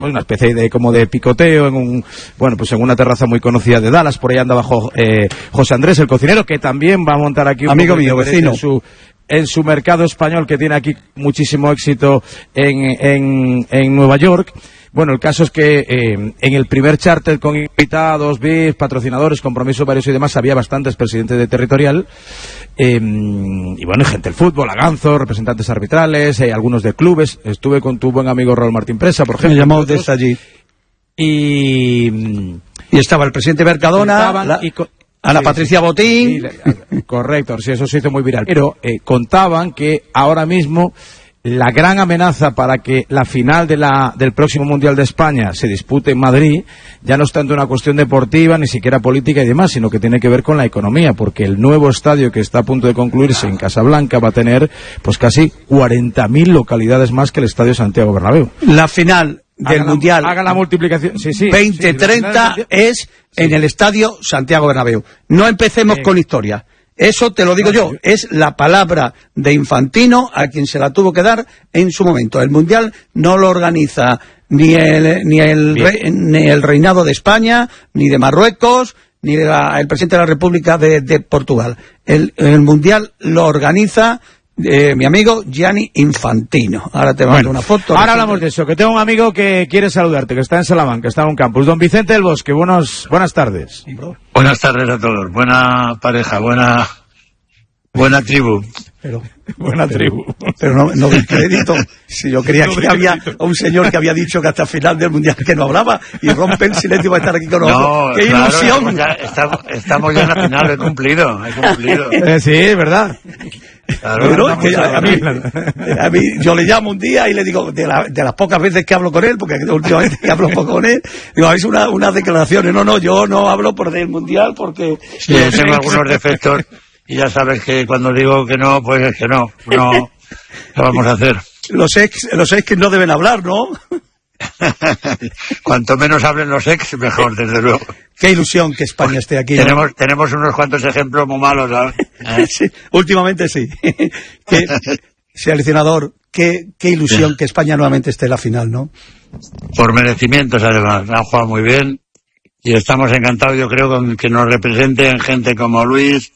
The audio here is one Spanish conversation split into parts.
una especie de como de picoteo en en una terraza muy conocida de Dallas. Por ahí andaba José Andrés, el cocinero, que también va a montar aquí un amigo mío, vecino, en su mercado español, que tiene aquí muchísimo éxito en Nueva York. Bueno, el caso es que en el primer charter con invitados, VIP, patrocinadores, compromisos varios y demás, había bastantes presidentes de territorial, y bueno, gente del fútbol, Aganzo, representantes arbitrales, algunos de clubes. Estuve con tu buen amigo Raúl Martín Presa, por ejemplo. Me llamó desde allí. Y estaba el presidente Mercadona, Ana Patricia Botín. Correcto, sí, eso se hizo muy viral. Pero contaban que ahora mismo la gran amenaza para que la final del próximo Mundial de España se dispute en Madrid ya no es tanto una cuestión deportiva, ni siquiera política y demás, sino que tiene que ver con la economía, porque el nuevo estadio que está a punto de concluirse en Casablanca va a tener pues casi 40.000 localidades más que el Estadio Santiago Bernabéu. La final del Mundial, haga la multiplicación, 2030 es en el Estadio Santiago Bernabéu. No empecemos con historia. Eso te lo digo yo, es la palabra de Infantino, a quien se la tuvo que dar en su momento. El Mundial no lo organiza ni el reinado de España, ni de Marruecos, ni el presidente de la República de Portugal. El Mundial lo organiza mi amigo Gianni Infantino. Ahora te mando una foto. Ahora hablamos de eso, que tengo un amigo que quiere saludarte, que está en Salamanca, está en un campus. Don Vicente del Bosque, buenas tardes. Buenas tardes a todos, buena pareja, buena tribu. Buena tribu. Pero no doy crédito. Si yo creía que había un señor que había dicho que hasta el final del Mundial que no hablaba y rompe el silencio para estar aquí con nosotros. ¡Qué ilusión! Estamos ya en la final, he cumplido. Sí, ¿verdad? Claro, pero es que a mí yo le llamo un día y le digo, de las pocas veces que hablo con él, porque últimamente que hablo poco con él, digo, habéis unas declaraciones. No, yo no hablo por el Mundial porque... Sí, tengo algunos defectos y ya sabes que cuando digo que no, pues es que no. ¿Qué vamos a hacer? Los ex que no deben hablar, ¿no? Cuanto menos hablen los ex, mejor, desde luego. Qué ilusión que España esté aquí. Tenemos unos cuantos ejemplos muy malos, ¿sabes? Sí, últimamente sí. Seleccionador, qué ilusión que España nuevamente esté en la final, ¿no? Por merecimientos, además. Han jugado muy bien y estamos encantados, yo creo, con que nos representen gente como Luis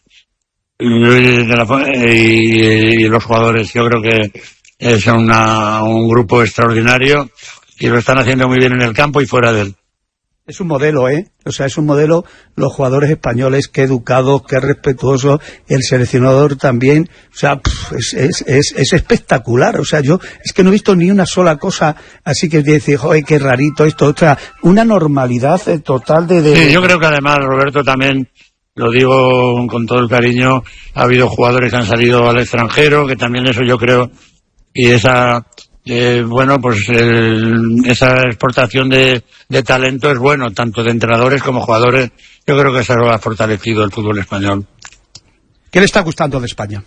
y los jugadores. Yo creo que es un grupo extraordinario y lo están haciendo muy bien en el campo y fuera de él. Es un modelo, O sea, es un modelo, los jugadores españoles, qué educados, qué respetuosos, el seleccionador también. O sea, es espectacular. O sea, yo es que no he visto ni una sola cosa así que decir, joder, qué rarito esto. O sea, una normalidad total de... Sí, yo creo que además, Roberto, también, lo digo con todo el cariño, ha habido jugadores que han salido al extranjero, que también eso yo creo, y esa exportación de talento es bueno, tanto de entrenadores como jugadores. Yo creo que eso ha fortalecido el fútbol español. ¿Qué le está gustando de España?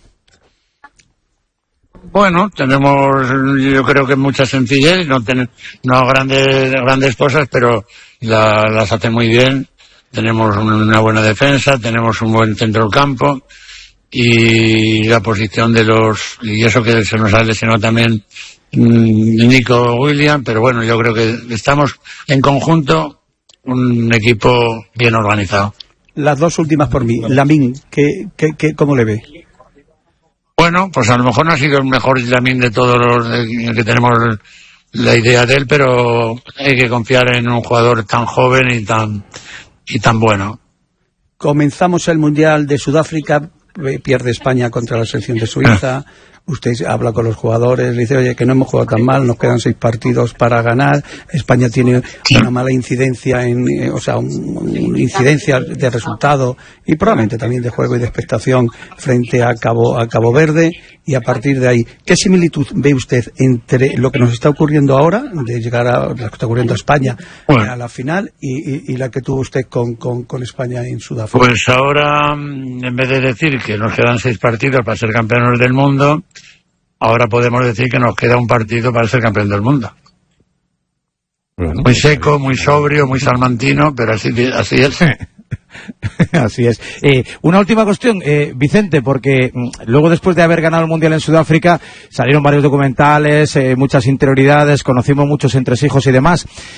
Bueno, tenemos, yo creo que mucha sencillez, no grandes cosas, pero las hace muy bien. Tenemos una buena defensa, tenemos un buen centro del campo y la posición y eso que se nos ha lesionado también Nico Williams, pero bueno, yo creo que estamos en conjunto un equipo bien organizado. Las dos últimas por mí. Lamine, ¿cómo le ve? Bueno, pues a lo mejor no ha sido el mejor Lamine de todos los que tenemos la idea de él, pero hay que confiar en un jugador tan joven y tan bueno. Comenzamos el Mundial de Sudáfrica, pierde España contra la selección de Suiza. Usted habla con los jugadores, le dice, oye, que no hemos jugado tan mal, nos quedan 6 partidos para ganar. España tiene una mala incidencia una incidencia de resultado y probablemente también de juego y de expectación frente a Cabo Verde. Y a partir de ahí, ¿qué similitud ve usted entre lo que nos está ocurriendo ahora, de llegar a lo que está ocurriendo a España a la final, y la que tuvo usted con España en Sudáfrica? Pues ahora, en vez de decir que nos quedan 6 partidos para ser campeones del mundo, ahora podemos decir que nos queda un partido para ser campeón del mundo. Muy seco, muy sobrio, muy salmantino, pero así es. Así es. Una última cuestión, Vicente, porque luego, después de haber ganado el Mundial en Sudáfrica, salieron varios documentales, muchas interioridades, conocimos muchos entresijos y demás.